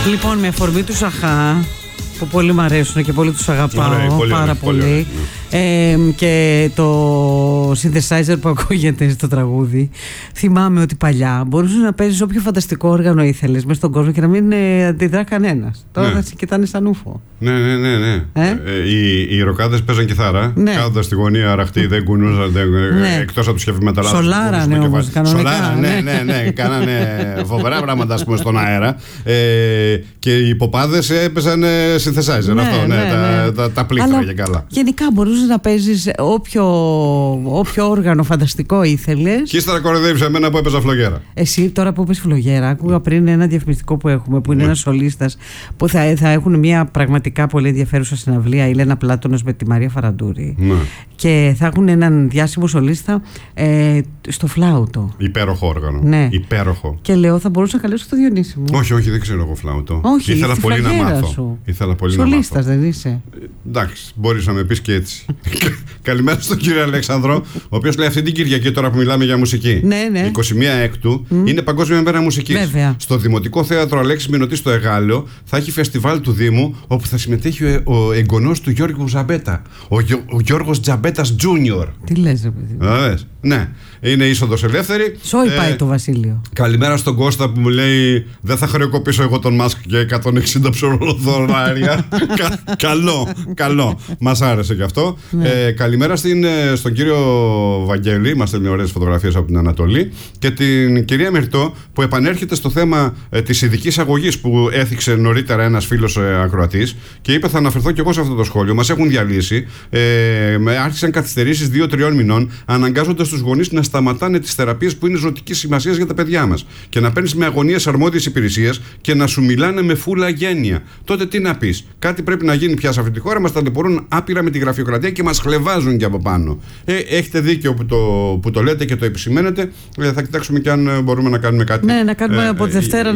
Λοιπόν, με αφορμή του Σαχά, που πολύ μου αρέσουν και πολύ τους αγαπάω, πάρα πολύ. Και το synthesizer που ακούγεται στο τραγούδι, θυμάμαι ότι παλιά μπορούσες να παίζεις όποιο φανταστικό όργανο ήθελες μέσα στον κόσμο και να μην αντιδρά κανένας. Τώρα θα σε κοιτάνε σαν ούφο. Ναι. Οι ροκάδες παίζαν κιθάρα, κάθοντας στη γωνία αραχτή, δεν κουνούσαν, εκτός από τους heavy metal. Σολάρανε όμως κανονικά. Ναι, κάνανε φοβερά πράγματα, ας πούμε, στον αέρα. Και οι ποπάδες έπαιζαν synthesizer, αυτό, τα πλήκτρα και καλά. Γενικά μπορούσες να παίζεις όποιο όργανο φανταστικό ήθελες. Και ύστερα κοροϊδεύεις εμένα που έπαιζα φλογέρα. Εσύ τώρα που είπες φλογέρα, άκουγα πριν ένα διαφημιστικό που έχουμε, που είναι ένας σολίστας, που θα έχουν μια πραγματικά πολύ ενδιαφέρουσα συναυλία, η Λένα Πλάτωνος με τη Μαρία Φαραντούρη. Και θα έχουν έναν διάσημο σολίστα στο φλάουτο. Υπέροχο όργανο. Ναι. Υπέροχο. Και λέω, θα μπορούσα να καλέσω το Διονύση μου. Όχι, δεν ξέρω εγώ φλάουτο. Όχι, ήθελα πολύ να μάθω. Σολίστας δεν είσαι? Εντάξει, μπορείς να με πεις και έτσι. Καλημέρα στον κύριο Αλέξανδρο, ο οποίος λέει αυτή την Κυριακή, τώρα που μιλάμε για μουσική. Ναι. 21 Έκτου είναι Παγκόσμια Μέρα Μουσικής. Βέβαια. Στο Δημοτικό Θέατρο Αλέξης Μηνωτή στο Εγάλεο θα έχει φεστιβάλ του Δήμου, όπου θα συμμετέχει ο εγγονός του Γιώργου Τζαμπέτα. Ο Γιώργος Τζαμπέτας Τζούνιορ. Τι λες, ρε παιδί? Ναι. Είναι είσοδος ελεύθερη. Σόι πάει το Βασίλειο. Καλημέρα στον Κώστα που μου λέει δεν θα χρεοκοπήσω εγώ τον Μάσκ για 160 ψωροδωράρια. Καλό. Μας άρεσε και αυτό. Καλημέρα στον κύριο Βαγγέλη, μας στέλνει ωραίες φωτογραφίες από την Ανατολή, και την κυρία Μυρτώ που επανέρχεται στο θέμα της ειδικής αγωγής που έθιξε νωρίτερα ένας φίλος ακροατής, και είπε θα αναφερθώ και εγώ σε αυτό το σχόλιο. Μας έχουν διαλύσει. Άρχισαν καθυστερήσεις 2-3 μηνών, αναγκάζοντας τους γονείς να σταματάνε τις θεραπείες που είναι ζωτικής σημασίας για τα παιδιά μας και να παίρνεις με αγωνίες αρμόδιες υπηρεσίες και να σου μιλάνε με φούλα γένεια. Τότε τι να πεις? Κάτι πρέπει να γίνει πια σε αυτή τη χώρα. Μας ταλαιπωρούν άπειρα με τη γραφειοκρατία και μας χλεβάζουν και από πάνω. Έχετε δίκιο που το λέτε και το επισημαίνετε. Θα κοιτάξουμε και αν μπορούμε να κάνουμε κάτι. Ναι, να κάνουμε από Δευτέρα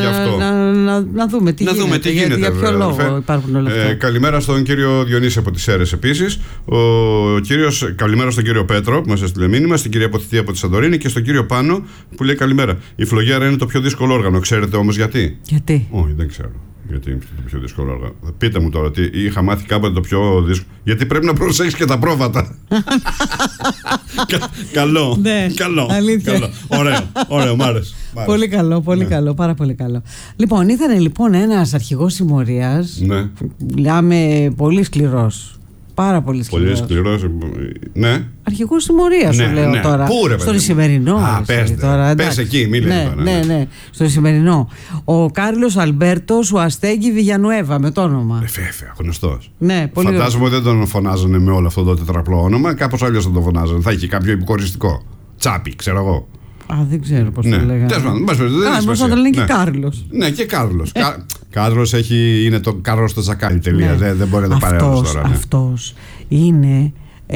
να δούμε τι γίνεται. Για ποιο λόγο υπάρχουν όλα αυτά. Καλημέρα στον κύριο Διονύση από τις Σέρρες επίσης. Καλημέρα στον κύριο Πέτρο που μας έστειλε μήνυμα, στην κυρία Ποθητή από τη Σαντορίνη και στον κύριο Πάνο που λέει καλημέρα. Η φλογέρα είναι το πιο δύσκολο όργανο. Ξέρετε όμως γιατί? Γιατί? Όχι, δεν ξέρω. Γιατί είναι το πιο δύσκολο όργανο. Πείτε μου τώρα, ότι είχα μάθει κάποτε το πιο δύσκολο. Γιατί πρέπει να προσέχεις και τα πρόβατα. Καλό. Ναι, καλό. Αλήθεια. Ωραίο, μ' άρεσε. Πολύ καλό, πάρα πολύ καλό. Λοιπόν, ήταν ένας αρχηγός συμμορίας. Ναι. Μιλάμε πολύ σκληρός. Πάρα πολύ σκληρός. Πολύ σκληρός, ναι. Αρχηγός συμμορίας σου λέω τώρα. Πού ρε παιδί? Στον Ισημερινό. Πες εκεί, μη λέει τώρα. Ναι. Στον Ισημερινό. Ο Κάρλος Αλμπέρτος, ο Αστέγγι Βιγιανουέβα με το όνομα. Βέβαια, γνωστός. Ναι, πολύ. Φαντάζομαι δεν τον φωνάζανε με όλο αυτό το τετραπλό όνομα. Κάπως αλλιώς θα τον φωνάζανε. Θα είχε κάποιο υποκοριστικό. Τσάπι, ξέρω εγώ. Δεν ξέρω πώς το λέγανε. Τέλος πάντων, πώς θα το λένε και Κάρλος. Ναι, και Κάρλος. Κάρλος είναι το Κάρλος στο Ζακάλι, τελεία. Δεν μπορεί να το παρέμβει τώρα. Αυτός είναι.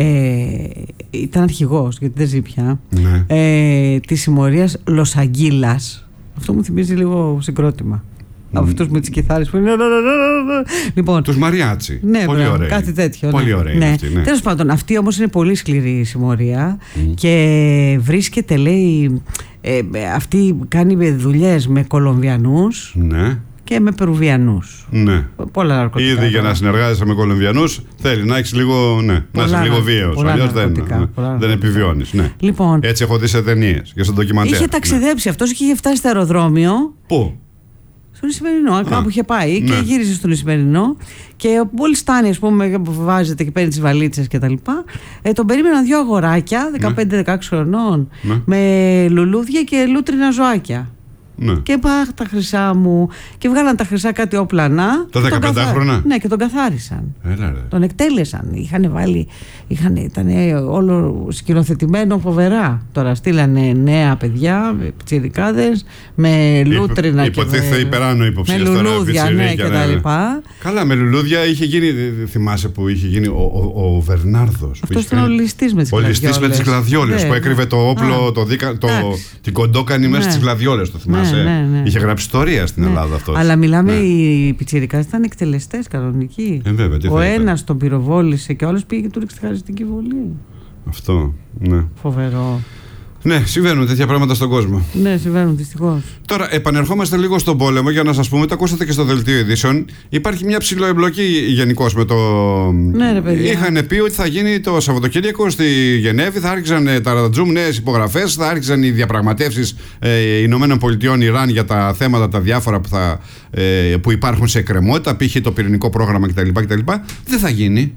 Ήταν αρχηγός, γιατί δεν ζει πια, της συμμορίας Λος-Αγγίλας. Αυτό μου θυμίζει λίγο συγκρότημα. Από αυτούς με τις κιθάρες που είναι. Λοιπόν, τους Μαριάτσι. Ναι, πολύ ωραίοι. κάτι τέτοιο. Πολύ ωραίοι. Ναι. Τέλος πάντων, αυτή όμως είναι πολύ σκληρή συμμορία και βρίσκεται, λέει, αυτή κάνει δουλειές με Κολομβιανούς. Ναι. Και με Περουβιανούς. Ναι. Πολλά ναρκωτικά. Ήδη για να συνεργάζεσαι με Κολομβιανούς θέλει να έχεις λίγο, να είσαι λίγο βίαιος. Αλλιώς δεν επιβιώνεις. Ναι. Λοιπόν, έτσι έχω δει σε ταινίες και σε ντοκιμαντέρ. Είχε ταξιδέψει αυτός και είχε φτάσει στο αεροδρόμιο. Πού? Στον Ισημερινό, κάπου είχε πάει και γύρισε στον Ισημερινό. Και μόλις φτάνει, ας πούμε, που βάζετε και παίρνει τις βαλίτσες κτλ. Τον περίμεναν 2 αγοράκια 15-16 χρονών με λουλούδια και λούτρινα ζωάκια. Ναι. Και πάχ τα χρυσά μου. Και βγάλαν τα χρυσά κάτι όπλανα. Τα 15χρονα. Ναι, και τον καθάρισαν. Έλα, τον εκτέλεσαν. Είχαν βάλει. Ήταν όλο σκηνοθετημένο φοβερά. Τώρα στείλανε νέα παιδιά, πιτσιρικάδες, με λούτρινα και υποτίθεται υπεράνω υποψίες. Με λουλούδια, ναι, και τα λοιπά. Καλά, με λουλούδια είχε γίνει. Θυμάσαι που είχε γίνει ο Βερνάρδος. Αυτό ήταν ο ληστής με τις γλαδιόλες. Ο ληστής με τις γλαδιόλες που έκρυβε το όπλο, την κοντόκανη μέσα στις γλαδιόλες. Το θυμάσαι? Ναι. Είχε γράψει ιστορία στην Ελλάδα αυτό. Αλλά μιλάμε, οι πιτσιρικάδες ήταν εκτελεστές κανονικοί. Βέβαια, ο ένας τον πυροβόλησε και ο άλλος πήγε και του ρίξε τη χαριστική βολή. Αυτό, ναι. Φοβερό. Ναι, συμβαίνουν τέτοια πράγματα στον κόσμο. Ναι, συμβαίνουν δυστυχώς. Τώρα, επανερχόμαστε λίγο στον πόλεμο για να σας πούμε, το ακούσατε και στο δελτίο ειδήσεων. Υπάρχει μια ψηλοεμπλοκή γενικώς με το. Ναι, ρε παιδιά. Είχαν πει ότι θα γίνει το Σαββατοκύριακο στη Γενέβη, θα άρχιζαν τα ρατζούμ νέες υπογραφές, θα άρχιζαν οι διαπραγματεύσεις Ηνωμένων Πολιτειών Ιράν για τα θέματα τα διάφορα που υπάρχουν σε εκκρεμότητα, π.χ. το πυρηνικό πρόγραμμα κτλ. Δεν θα γίνει.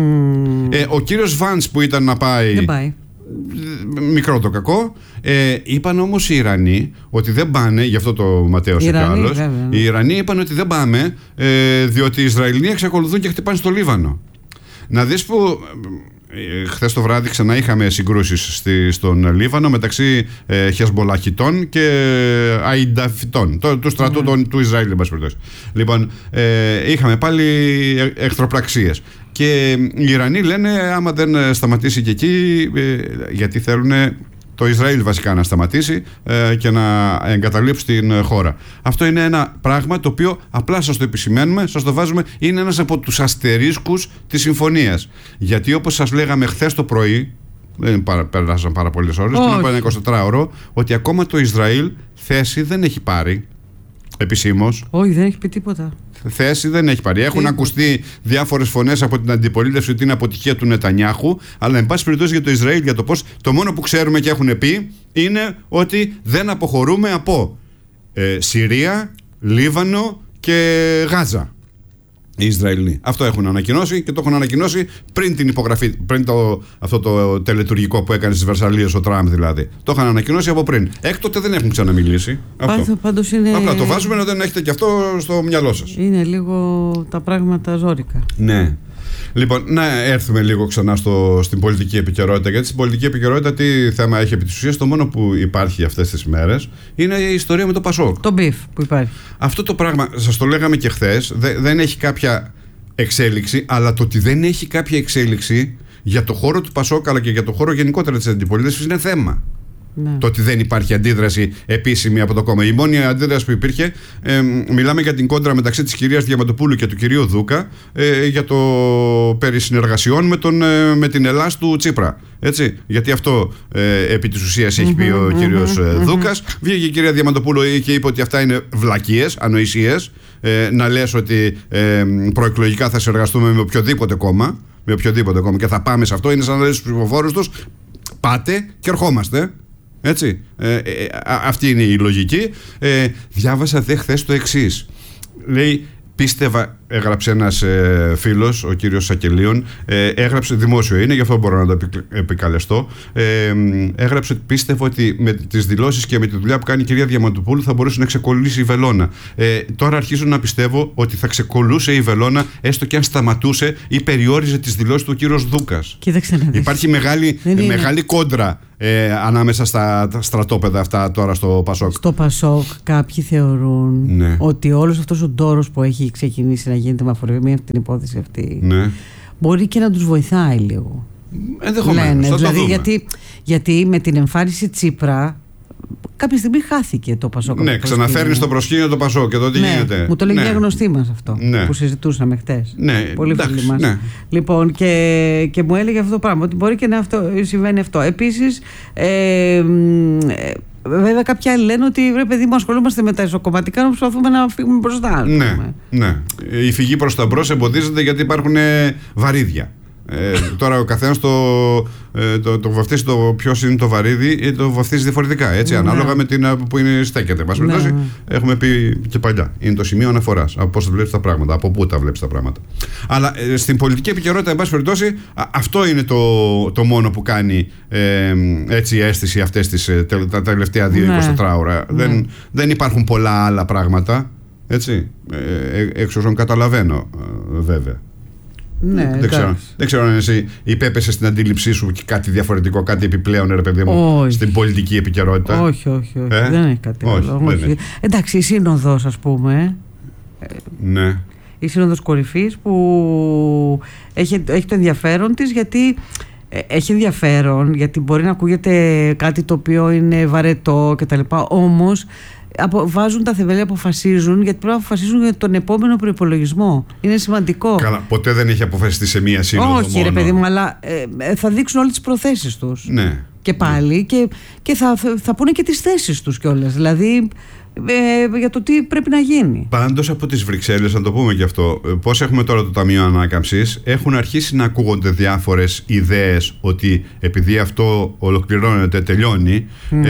Ο κύριος Βαντς που ήταν να πάει. Δεν πάει. Μικρό το κακό. Είπαν όμως οι Ιρανοί ότι δεν πάνε, γι' αυτό το ματέωσε κι άλλος. Οι Ιρανοί είπαν ότι δεν πάμε, διότι οι Ισραηλοί εξακολουθούν και χτυπάνε στο Λίβανο. Να δεις που χθες το βράδυ ξανά είχαμε συγκρούσεις στον Λίβανο μεταξύ Χεσμολαχιτών και Αϊνταφιτών, του στρατού του Ισραήλ, εν πάση περιπτώσει. Λοιπόν, είχαμε πάλι εχθροπραξίες. Και οι Ιρανοί λένε άμα δεν σταματήσει και εκεί, γιατί θέλουν το Ισραήλ βασικά να σταματήσει και να εγκαταλείψει την χώρα. Αυτό είναι ένα πράγμα το οποίο απλά σας το επισημαίνουμε, σας το βάζουμε, είναι ένας από τους αστερίσκους της συμφωνίας. Γιατί όπως σας λέγαμε χθες το πρωί, δεν πέρασαν πάρα πολλές ώρες, πριν από ένα 24ωρο, ότι ακόμα το Ισραήλ θέση δεν έχει πάρει επισήμως. Όχι, δεν έχει πει τίποτα. Θέση δεν έχει πάρει. Έχουν ακουστεί διάφορες φωνές από την αντιπολίτευση ότι είναι αποτυχία του Νετανιάχου, αλλά εν πάση περιπτώσει για το Ισραήλ, για το πώς, το μόνο που ξέρουμε και έχουν πει είναι ότι δεν αποχωρούμε από Συρία, Λίβανο και Γάζα. Οι Ισραηλοί. Αυτό έχουν ανακοινώσει και το έχουν ανακοινώσει πριν την υπογραφή, πριν αυτό το τελετουργικό που έκανε στις Βερσαλίες ο Τραμπ δηλαδή. Το είχαν ανακοινώσει από πριν. Έκτοτε δεν έχουν ξαναμιλήσει. Πάντως είναι. Απλά το βάζουμε να δεν έχετε και αυτό στο μυαλό σας. Είναι λίγο τα πράγματα ζόρικα. Ναι. Λοιπόν, να έρθουμε λίγο ξανά στην πολιτική επικαιρότητα. Γιατί στην πολιτική επικαιρότητα τι θέμα έχει επί της ουσίας? Το μόνο που υπάρχει αυτές τις μέρες είναι η ιστορία με το Πασόκ. Το μπιφ που υπάρχει. Αυτό το πράγμα, σας το λέγαμε και χθες, δεν έχει κάποια εξέλιξη, αλλά το ότι δεν έχει κάποια εξέλιξη για το χώρο του Πασόκ αλλά και για το χώρο γενικότερα της αντιπολίτευσης είναι θέμα. Ναι. Το ότι δεν υπάρχει αντίδραση επίσημη από το κόμμα. Η μόνη αντίδραση που υπήρχε, μιλάμε για την κόντρα μεταξύ της κυρίας Διαμαντοπούλου και του κυρίου Δούκα για το περί συνεργασιών με την Ελλάς του Τσίπρα. Έτσι, γιατί αυτό επί της ουσίας έχει πει ο κύριος Δούκας. Βγήκε η κυρία Διαμαντοπούλου και είπε ότι αυτά είναι βλακίες, ανοησίες. Να λες ότι προεκλογικά θα συνεργαστούμε με οποιοδήποτε κόμμα και θα πάμε σε αυτό. Είναι σαν να λες στους ψηφοφόρους τους, πάτε και ερχόμαστε. Έτσι, αυτή είναι η λογική. Διάβασα χθες το εξής. Λέει, πίστευα, έγραψε ένας φίλος, ο κύριος Σακελίων, έγραψε, δημόσιο είναι, γι' αυτό μπορώ να το επικαλεστώ, έγραψε, πίστευα ότι με τις δηλώσεις και με τη δουλειά που κάνει η κυρία Διαμαντοπούλου θα μπορούσε να ξεκολλήσει η βελόνα. Τώρα αρχίζω να πιστεύω ότι θα ξεκολλούσε η βελόνα, έστω και αν σταματούσε ή περιόριζε τις δηλώσεις του κύριος Δούκας. Υπάρχει μεγάλη κόντρα ανάμεσα στα στρατόπεδα αυτά τώρα στο Πασόκ. Στο Πασόκ κάποιοι θεωρούν ότι όλος αυτός ο ντόρος που έχει ξεκινήσει να γίνεται με αφορμή αυτή την υπόθεση αυτή μπορεί και να τους βοηθάει λίγο. Ενδεχομένως. Δηλαδή γιατί με την εμφάνιση Τσίπρα κάποια στιγμή χάθηκε το Πασόκ. Ναι, ξαναφέρνει στο προσκήνιο το Πασόκ και εδώ τι γίνεται. Μου το λέει μια γνωστή μας αυτό που συζητούσαμε χτες. Πολύ φίλοι μας. Λοιπόν, και μου έλεγε αυτό το πράγμα, ότι μπορεί και να συμβαίνει αυτό. Επίσης, βέβαια, κάποιοι άλλοι λένε ότι ρε παιδί μου, ασχολούμαστε με τα ισοκομματικά, να προσπαθούμε να φύγουμε μπροστά. Ναι. Η φυγή προς τα μπρος εμποδίζεται γιατί υπάρχουν βαρύδια. Τώρα ο καθένας το βαφτίζει το ποιος είναι το βαρύδι, το βαφτίζει διαφορετικά. Έτσι, ανάλογα με την που στέκεται. Έχουμε πει και παλιά. Είναι το σημείο αναφοράς. Από πώς βλέπεις τα πράγματα, από πού τα βλέπεις τα πράγματα. Αλλά στην πολιτική επικαιρότητα, εν πάση περιπτώσει, αυτό είναι το μόνο που κάνει έτσι αίσθηση αυτές τα τελευταία 2-24 ώρα. Δεν υπάρχουν πολλά άλλα πράγματα. Έτσι. Εξ όσων καταλαβαίνω, βέβαια. Ναι, δεν ξέρω αν εσύ υπέπεσες στην αντίληψή σου και κάτι διαφορετικό, κάτι επιπλέον, ρε παιδί μου, στην πολιτική επικαιρότητα. Όχι. Δεν έχει κάτι άλλο. Εντάξει, η Σύνοδος, ας πούμε. Ναι. Η Σύνοδος Κορυφής που έχει το ενδιαφέρον της, γιατί έχει ενδιαφέρον, γιατί μπορεί να ακούγεται κάτι το οποίο είναι βαρετό κτλ. Όμως βάζουν τα θεμέλια, αποφασίζουν, γιατί πρέπει να αποφασίζουν για τον επόμενο προϋπολογισμό. Είναι σημαντικό. Καλά, ποτέ δεν έχει αποφασιστεί σε μία σύνοδο. Όχι, ρε παιδί μου, αλλά θα δείξουν όλες τις προθέσεις τους. Ναι. και πάλι και θα πούνε και τις θέσεις τους κιόλας. Δηλαδή για το τι πρέπει να γίνει. Πάντως από τις Βρυξέλλες, να το πούμε και αυτό, πώς έχουμε τώρα το Ταμείο Ανάκαμψης, έχουν αρχίσει να ακούγονται διάφορες ιδέες ότι επειδή αυτό ολοκληρώνεται, τελειώνει,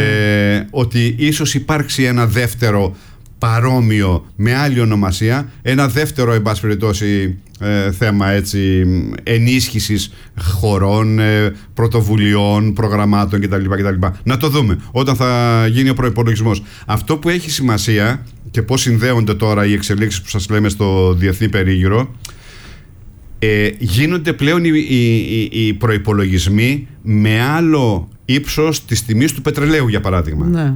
ότι ίσως υπάρξει ένα δεύτερο παρόμοιο με άλλη ονομασία, ένα δεύτερο εν πάση περιπτώσει θέμα έτσι ενίσχυσης χωρών, πρωτοβουλειών, προγραμμάτων κτλ. Να το δούμε όταν θα γίνει ο προϋπολογισμός. Αυτό που έχει σημασία και πώς συνδέονται τώρα οι εξελίξεις που σας λέμε στο διεθνή περίγυρο, γίνονται πλέον οι προϋπολογισμοί με άλλο ύψος της τιμής του πετρελαίου, για παράδειγμα. Ναι.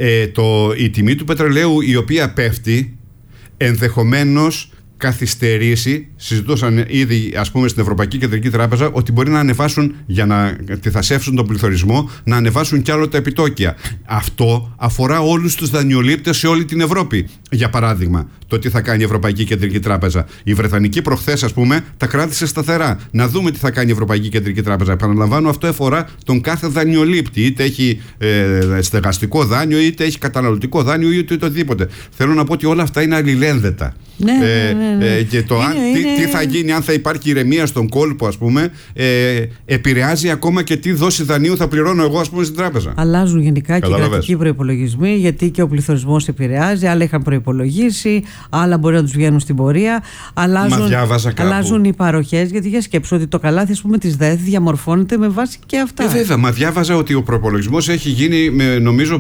Η τιμή του πετρελαίου, η οποία πέφτει, ενδεχομένως καθυστερήσει. Συζητούσαν ήδη, ας πούμε, στην Ευρωπαϊκή Κεντρική Τράπεζα ότι μπορεί να ανεβάσουν, για να αντιθασέψουν τον πληθωρισμό, να ανεβάσουν κι άλλο τα επιτόκια. Αυτό αφορά όλους τους δανειολήπτες σε όλη την Ευρώπη. Για παράδειγμα, το τι θα κάνει η Ευρωπαϊκή Κεντρική Τράπεζα. Η Βρετανική προχθές, ας πούμε, τα κράτησε σταθερά. Να δούμε τι θα κάνει η Ευρωπαϊκή Κεντρική Τράπεζα. Επαναλαμβάνω, αυτό αφορά τον κάθε δανειολήπτη. Είτε έχει στεγαστικό δάνειο, είτε έχει καταναλωτικό δάνειο, είτε οτιδήποτε. Θέλω να πω ότι όλα αυτά είναι αλληλένδετα. Ναι. Και το τι θα γίνει, αν θα υπάρχει ηρεμία στον κόλπο, ας πούμε, επηρεάζει ακόμα και τι δόση δανείου θα πληρώνω εγώ, ας πούμε, στην τράπεζα. Αλλάζουν γενικά και οι κρατικοί προϋπολογισμοί, γιατί και ο πληθωρισμός επηρεάζει. Άλλα είχαν προϋπολογίσει, άλλα μπορεί να τους βγαίνουν στην πορεία. Αλλάζουν οι παροχές, γιατί για σκέψου ότι το καλάθι, ας πούμε, της ΔΕΘ διαμορφώνεται με βάση και αυτά. Βέβαια, μα διάβαζα ότι ο προϋπολογισμός έχει γίνει με, νομίζω,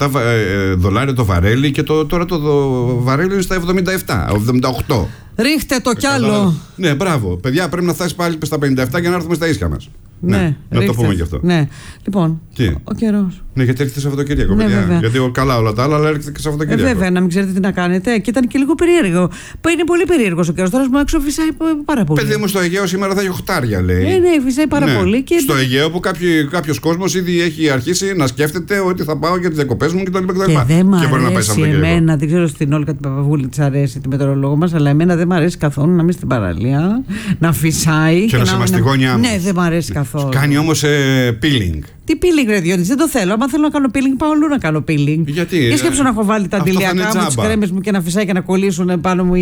$57 το βαρέλι και τώρα το βαρέλι είναι στα 77. Ρίχτε το κι άλλο. Ναι, μπράβο. Παιδιά, πρέπει να φτάσει πάλι στα 57 για να έρθουμε στα ίσια μας. Ναι, να το πούμε γι' αυτό. Ναι. Λοιπόν, ο καιρός. Ναι, γιατί έρχεται Σαββατοκύριακο, παιδιά. Γιατί καλά όλα τα άλλα, αλλά έρχεται και Σαββατοκύριακο. Βέβαια, να μην ξέρετε τι να κάνετε. Και ήταν και λίγο περίεργο. Είναι πολύ περίεργο ο καιρός. Τώρα μου έξω φυσάει πάρα πολύ. Παιδί μου, στο Αιγαίο σήμερα θα έχει οχτάρια, λέει. Ναι, φυσάει πάρα πολύ. Και στο Αιγαίο που κάποιος κόσμος ήδη έχει αρχίσει να σκέφτεται ότι θα πάω για τις διακοπές μου κτλ. Και δεν μ' αρέσει εμένα, δεν ξέρω στην Όλγα την Παπαβούλη της αρέσει τη μετεωρολόγο μας, αλλά εμένα δεν μ' αρέσει καθόλου να είμαι στην παραλία, να φυσάει. Και να σε μαστιγώνει άμμος. Ναι, δεν μ' αρέσει καθόλου. Κάνει όμως peeling. Τι peeling, ρε Διόνυση, δεν το θέλω. Αν θέλω να κάνω peeling, πάω αλλού να κάνω peeling. Γιατί? Για σκέψω να έχω βάλει τα αντιλιακά μου, τις κρέμες μου και να φυσάει και να κολλήσουν πάνω μου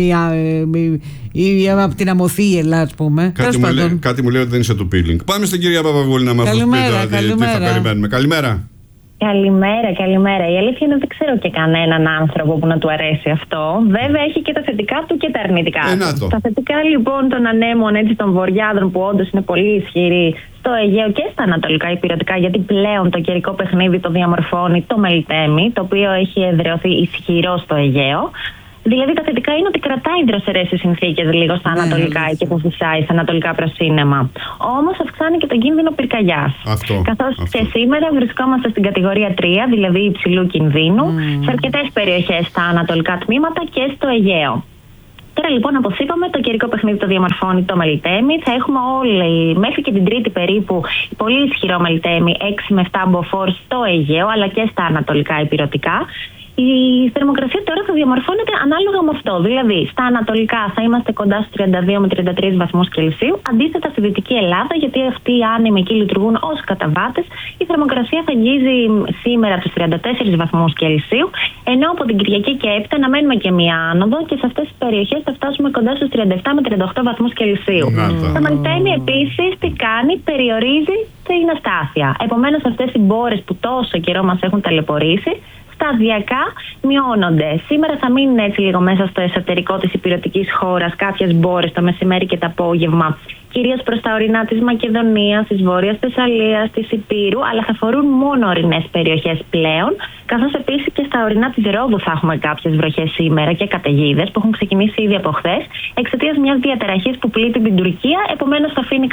ή από την αμοθή η Ελλάδα, ας πούμε. Κάτι μου λέει ότι δεν είσαι του peeling. Πάμε στην κυρία Παπαβούλη να μας πει τι θα περιμένουμε. Καλημέρα. Καλημέρα. Η αλήθεια είναι ότι δεν ξέρω και κανέναν άνθρωπο που να του αρέσει αυτό. Βέβαια έχει και τα θετικά του και τα αρνητικά του. Τα θετικά λοιπόν των ανέμων των βορειάδων που όντως είναι πολύ ισχυροί στο Αιγαίο και στα ανατολικά υπηρετικά, γιατί πλέον το καιρικό παιχνίδι το διαμορφώνει το Μελτέμι, το οποίο έχει εδραιωθεί ισχυρό στο Αιγαίο. Δηλαδή τα θετικά είναι ότι κρατάει δροσερές οι συνθήκες λίγο στα ανατολικά και που φυσάει στα ανατολικά προσύννεμα. Όμως αυξάνει και τον κίνδυνο πυρκαγιάς. Καθώς και σήμερα βρισκόμαστε στην κατηγορία 3, δηλαδή υψηλού κινδύνου, σε αρκετές περιοχές στα ανατολικά τμήματα και στο Αιγαίο. Τώρα λοιπόν, όπως είπαμε, το καιρικό παιχνίδι το διαμορφώνει το Μελτέμι. Θα έχουμε όλοι μέχρι και την Τρίτη περίπου πολύ ισχυρό Μελτέμι 6 με 7 μποφόρ στο Αιγαίο αλλά και στα ανατολικά υπηρετικά. Η θερμοκρασία τώρα θα διαμορφώνεται ανάλογα με αυτό. Δηλαδή, στα ανατολικά θα είμαστε κοντά στους 32 με 33 βαθμούς Κελσίου. Αντίθετα, στη Δυτική Ελλάδα, γιατί αυτοί οι άνεμοι εκεί λειτουργούν ως καταβάτες, η θερμοκρασία θα αγγίζει σήμερα τους 34 βαθμούς Κελσίου. Ενώ από την Κυριακή και έπειτα να μένουμε και μία άνοδο και σε αυτές τις περιοχές θα φτάσουμε κοντά στους 37 με 38 βαθμούς Κελσίου. Το Μελτέμι επίσης τι κάνει, περιορίζει την αστάθεια. Επομένως, αυτές οι μπόρες που τόσο καιρό μας έχουν ταλαιπωρήσει, σταδιακά μειώνονται. Σήμερα θα μείνουν έτσι λίγο μέσα στο εσωτερικό της υπηρετικής χώρας κάποιες μπόρες το μεσημέρι και το απόγευμα, κυρίως προς τα ορεινά της Μακεδονίας, της Βόρειας Θεσσαλίας, της Ηπείρου, αλλά θα αφορούν μόνο ορεινές περιοχές πλέον, καθώς επίσης και στα ορεινά της Ρόδου θα έχουμε κάποιες βροχές σήμερα και καταιγίδες που έχουν ξεκινήσει ήδη από χθες, εξαιτίας μιας διαταραχής που πλήττει την Τουρκία, επομένως θα αφήνει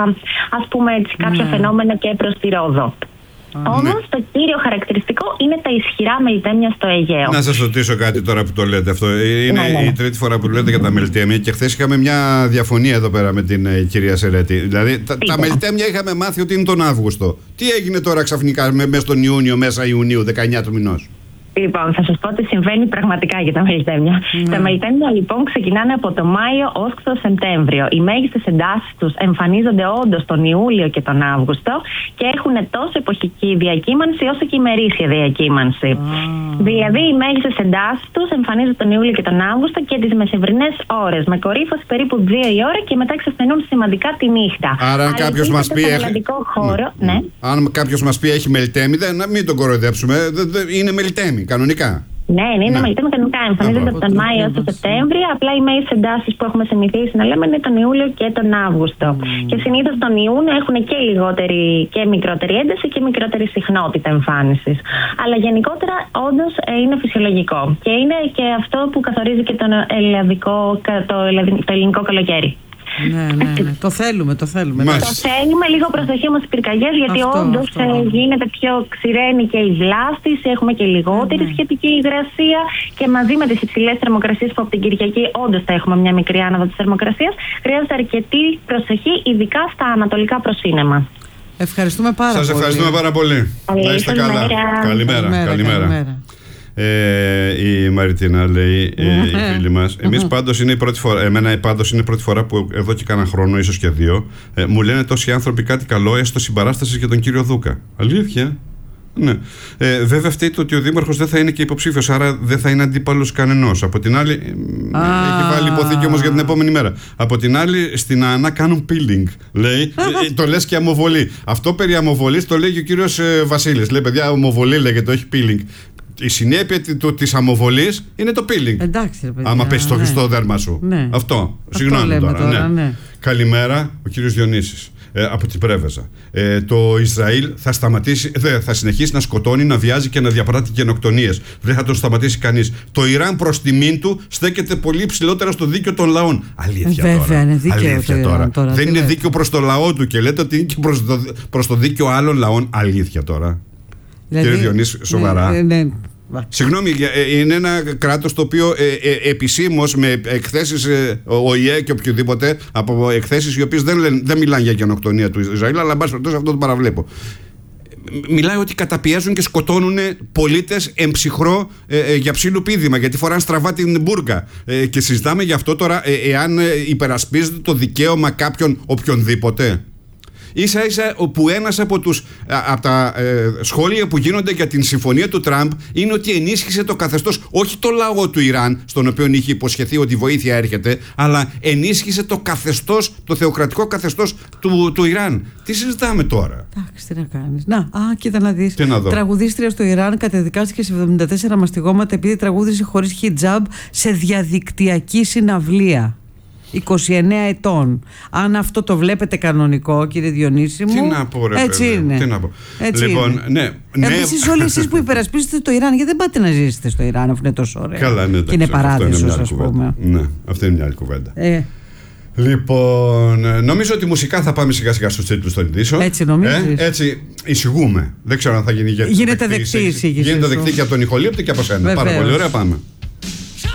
κάποια φαινόμενα και προς τη Ρόδο. Όμως το κύριο χαρακτηριστικό είναι τα ισχυρά μελτέμια στο Αιγαίο. Να σας ρωτήσω κάτι τώρα που το λέτε αυτό. Είναι η τρίτη φορά που λέτε για τα μελτέμια και χθες είχαμε μια διαφωνία εδώ πέρα με την κυρία Σερέτη. Δηλαδή τα μελτέμια είχαμε μάθει ότι είναι τον Αύγουστο. Τι έγινε τώρα ξαφνικά μέσα στον Ιούνιο, μέσα Ιουνίου, 19 του μηνός? Λοιπόν, θα σας πω ότι συμβαίνει πραγματικά για τα μελιτέμια. Τα μελιτέμια λοιπόν ξεκινάνε από το Μάιο ως το Σεπτέμβριο. Οι μέγιστες εντάσεις τους εμφανίζονται όντως τον Ιούλιο και τον Αύγουστο και έχουν τόσο εποχική διακύμανση όσο και ημερήσια διακύμανση. Δηλαδή, οι μέγιστες εντάσεις τους εμφανίζονται τον Ιούλιο και τον Αύγουστο και τις μεσημβρινές ώρες, με κορύφωση περίπου 2 η ώρα και μετά ξεφθενούν σημαντικά τη νύχτα. Άρα, αν κάποιος μας πει. Αν κάποιος μας πει έχει μελιτέμι, να μην τον κοροϊδέψουμε. Είναι μελιτέμι, κανονικά. Ναι, είναι μελιτέμι κανονικά. Εμφανίζονται από τον Μάιο έως τον Σεπτέμβριο. Απλά οι μέγιστες εντάσεις που έχουμε συνηθίσει να λέμε είναι τον Ιούλιο και τον Αύγουστο. Και συνήθως τον Ιούνιο έχουν και λιγότερη και μικρότερη ένταση και μικρότερη συχνότητα εμφάνισης. Αλλά γενικότερα όντως είναι φυσιολογικό. Και είναι και αυτό που καθορίζει και το ελληνικό καλοκαίρι. Ναι. Το θέλουμε. Το θέλουμε. Λίγο προσοχή όμως στις πυρκαγιές, γιατί όντως γίνεται πιο ξηραίνει και η βλάστηση, έχουμε και λιγότερη σχετική υγρασία και μαζί με τις υψηλές θερμοκρασίες που από την Κυριακή όντως θα έχουμε μια μικρή άνοδο της θερμοκρασίας, χρειάζεται αρκετή προσοχή, ειδικά στα ανατολικά προσύνεμα. Ευχαριστούμε πάρα πολύ. Σας ευχαριστούμε πάρα πολύ. Να είστε καλά. Καλημέρα. Η Μαριτίνα λέει, η φίλη μας. Εμείς πάντως είναι η πρώτη φορά. Εμένα πάντως είναι η πρώτη φορά που εδώ και κάνα χρόνο, ίσως και 2, μου λένε τόσοι άνθρωποι κάτι καλό, έστω συμπαράσταση για τον κύριο Δούκα. Αλήθεια. Ναι. Βέβαια φταίει ότι ο δήμαρχος δεν θα είναι και υποψήφιος, άρα δεν θα είναι αντίπαλος κανενός. Από την άλλη, έχει βάλει υποθήκη όμως για την επόμενη μέρα. Από την άλλη, στην ΑΝΑ κάνουν peeling. Λέει, το λες και αμοβολή. Αυτό περί αμοβολής το λέει και ο κύριος Βασίλης. Λέει, παιδιά, αμοβολή λέγεται, όχι peeling. Η συνέπεια της αμοβολής είναι το peeling. Εντάξει, παιδιά, άμα πέσει στο δέρμα σου. Ναι. Αυτό. Συγγνώμη τώρα. Ναι. Καλημέρα, ο κύριος Διονύσης. Από την Πρέβεζα. Το Ισραήλ θα συνεχίσει να σκοτώνει, να βιάζει και να διαπράττει γενοκτονίες. Δεν θα το σταματήσει κανείς. Το Ιράν προς τιμήν του στέκεται πολύ ψηλότερα στο δίκαιο των λαών. Αλήθεια. Βέβαια, είναι δίκαιο. Αλήθεια τώρα. Δεν είναι δίκαιο προς το λαό του και λέτε ότι είναι και προς το δίκαιο άλλων λαών. Αλήθεια τώρα. Δηλαδή, κύριε Διονύση, σοβαρά. Ναι. Συγγνώμη, είναι ένα κράτος το οποίο επισήμως με εκθέσεις ΟΗΕ και οποιοδήποτε, από εκθέσεις οι οποίες δεν μιλάνε για γενοκτονία του Ισραήλ, αλλά εν πάση περιπτώσει αυτό το παραβλέπω. Μιλάει ότι καταπιέζουν και σκοτώνουν πολίτες εμψυχρό για ψήλου πήδημα, γιατί φοράνε στραβά την μπουρκα. Και συζητάμε γι' αυτό τώρα, εάν υπερασπίζεται το δικαίωμα κάποιον οποιονδήποτε. Ίσα ίσα που ένας από τα σχόλια που γίνονται για την συμφωνία του Τραμπ είναι ότι ενίσχυσε το καθεστώς, όχι το λαό του Ιράν, στον οποίο είχε υποσχεθεί ότι η βοήθεια έρχεται, αλλά ενίσχυσε το καθεστώς, το θεοκρατικό καθεστώς του Ιράν. Τι συζητάμε τώρα? Εντάξει, τι να κάνεις. Κοίτα να δεις. Τι να δω. Τραγουδίστρια στο Ιράν κατεδικάστηκε σε 74 μαστιγώματα επειδή τραγούδισε χωρίς χιτζάμπ σε διαδικτυακή συναυλία. 29 ετών. Αν αυτό το βλέπετε κανονικό, κύριε Διονύση μου. Τι να πω, ρε έτσι παιδί. είναι. Τι να πω. Έτσι λοιπόν, είναι. Ναι. Επίσης, όλοι εσείς που υπερασπίζετε το Ιράν, γιατί δεν πάτε να ζήσετε στο Ιράν, αφού είναι τόσο ωραίο. Καλά, ναι, και είναι παράδεισος, ας πούμε. Ναι, αυτή είναι μια άλλη κουβέντα. Λοιπόν, νομίζω ότι μουσικά θα πάμε σιγά σιγά στους τίτλους των ειδήσεων. Έτσι νομίζεις? Έτσι εισηγούμε. Δεν ξέρω αν θα γίνει. Γίνεται δεκτή η εισήγηση. Γίνεται δεκτή και από τον ηχολήπτη και από σένα. Πάρα πολύ ωραία, πάμε.